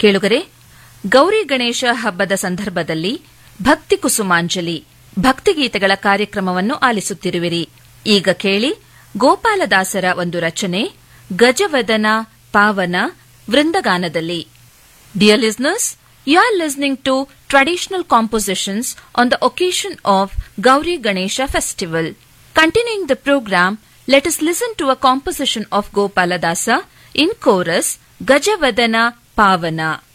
ಕೇಳುಗರೆ, ಗೌರಿ ಗಣೇಶ ಹಬ್ಬದ ಸಂದರ್ಭದಲ್ಲಿ ಭಕ್ತಿ ಕುಸುಮಾಂಜಲಿ ಭಕ್ತಿಗೀತೆಗಳ ಕಾರ್ಯಕ್ರಮವನ್ನು ಆಲಿಸುತ್ತಿರುವಿರಿ. ಈಗ ಕೇಳಿ ಗೋಪಾಲದಾಸರ ಒಂದು ರಚನೆ ಗಜವದನ ಪಾವನ ವೃಂದಗಾನದಲ್ಲಿ. Dear listeners, you are listening to traditional compositions on the occasion of Gauri Ganesha festival. Continuing the program, let us listen to a composition of Gopaladasa in chorus Gajavadana Pavana.